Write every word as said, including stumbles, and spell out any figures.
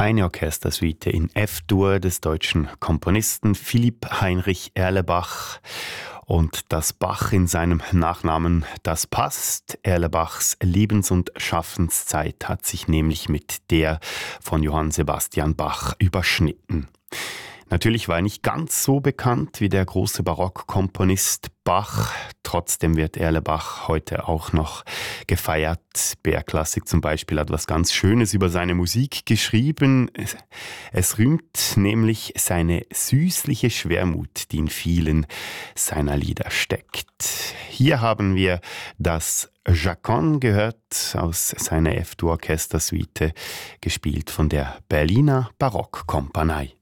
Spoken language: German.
Eine Orchestersuite in F-Dur des deutschen Komponisten Philipp Heinrich Erlebach. Und dass Bach in seinem Nachnamen das passt. Erlebachs Lebens- und Schaffenszeit hat sich nämlich mit der von Johann Sebastian Bach überschnitten. Natürlich war er nicht ganz so bekannt wie der große Barockkomponist Bach. Trotzdem wird Erlebach heute auch noch gefeiert. B R Klassik zum Beispiel hat was ganz Schönes über seine Musik geschrieben. Es rühmt nämlich seine süßliche Schwermut, die in vielen seiner Lieder steckt. Hier haben wir das Chaconne gehört aus seiner F-Dur Orchestersuite, gespielt von der Berliner Barockkompanie.